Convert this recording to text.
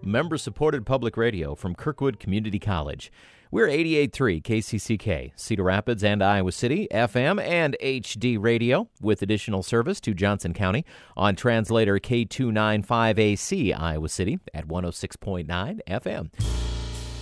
member-supported public radio from Kirkwood Community College. We're 88.3 KCCK, Cedar Rapids and Iowa City, FM and HD radio, with additional service to Johnson County on translator K295AC, Iowa City, at 106.9 FM.